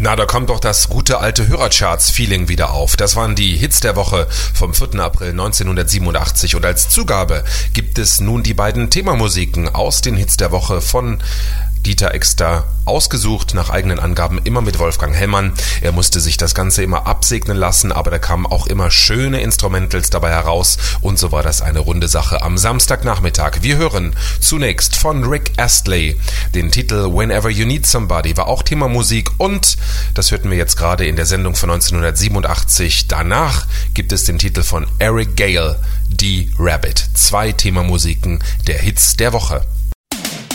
Na, da kommt doch das gute alte Hörercharts-Feeling wieder auf. Das waren die Hits der Woche vom 4. April 1987 und als Zugabe gibt es nun die beiden Themamusiken aus den Hits der Woche von Dieter Exter, ausgesucht nach eigenen Angaben immer mit Wolfgang Hellmann. Er musste sich das Ganze immer absegnen lassen, aber da kamen auch immer schöne Instrumentals dabei heraus und so war das eine runde Sache am Samstagnachmittag. Wir hören zunächst von Rick Astley den Titel Whenever You Need Somebody, war auch Themamusik und das hörten wir jetzt gerade in der Sendung von 1987. Danach gibt es den Titel von Eric Gale, Die Rabbit. 2 Themamusiken der Hits der Woche.